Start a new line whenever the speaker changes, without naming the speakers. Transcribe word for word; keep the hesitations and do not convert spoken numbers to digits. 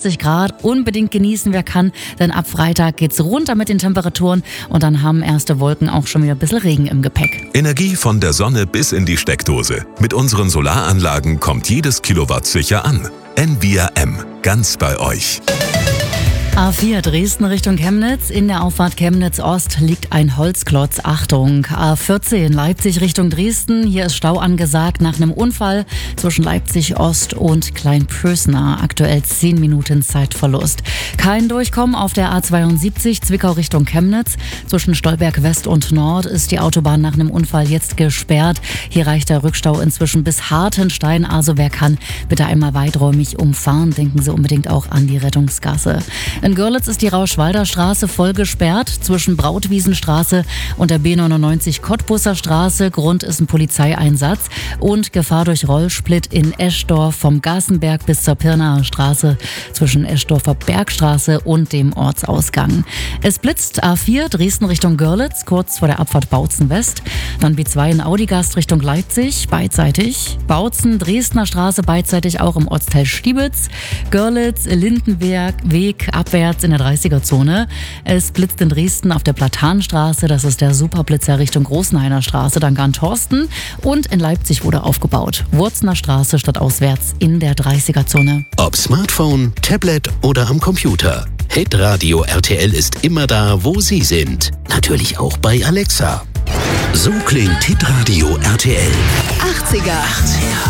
zwanzig Grad, unbedingt genießen, wer kann, denn ab Freitag geht's runter mit den Temperaturen und dann haben erste Wolken auch schon wieder ein bisschen Regen im Gepäck.
Energie von der Sonne bis in die Steckdose. Mit unseren Solaranlagen kommt jedes Kilowatt sicher an. Envia M, ganz bei euch.
A vier Dresden Richtung Chemnitz. In der Auffahrt Chemnitz Ost liegt ein Holzklotz. Achtung. A vierzehn Leipzig Richtung Dresden. Hier ist Stau angesagt nach einem Unfall zwischen Leipzig Ost und Kleinpösner. Aktuell zehn Minuten Zeitverlust. Kein Durchkommen auf der A zweiundsiebzig Zwickau Richtung Chemnitz. Zwischen Stolberg West und Nord ist die Autobahn nach einem Unfall jetzt gesperrt. Hier reicht der Rückstau inzwischen bis Hartenstein. Also wer kann, bitte einmal weiträumig umfahren. Denken Sie unbedingt auch an die Rettungsgasse. In Görlitz ist die Rauschwalder Straße voll gesperrt zwischen Brautwiesenstraße und der B neunundneunzig Cottbusser Straße. Grund ist ein Polizeieinsatz und Gefahr durch Rollsplit in Eschdorf vom Gassenberg bis zur Pirnaer Straße zwischen Eschdorfer Bergstraße und dem Ortsausgang. Es blitzt A vier Dresden Richtung Görlitz, kurz vor der Abfahrt Bautzen West. Dann B zwei in Audigast Richtung Leipzig, beidseitig. Bautzen, Dresdner Straße, beidseitig auch im Ortsteil Stiebitz. Görlitz, Lindenberg, Weg, abwärts in der dreißiger-Zone. Es blitzt in Dresden auf der Platanstraße, das ist der Superblitzer Richtung Großenhainer Straße, dann Garnthorsten. Und in Leipzig wurde aufgebaut. Wurzner Straße stadtauswärts in der dreißiger-Zone.
Ob Smartphone, Tablet oder am Computer. Hitradio R T L ist immer da, wo Sie sind. Natürlich auch bei Alexa. So klingt Hitradio R T L.
achtziger.